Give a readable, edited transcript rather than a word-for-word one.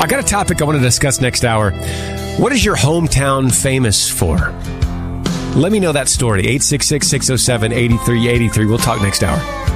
I got a topic I want to discuss next hour. What is your hometown famous for? Let me know that story. 866-607-8383. We'll talk next hour.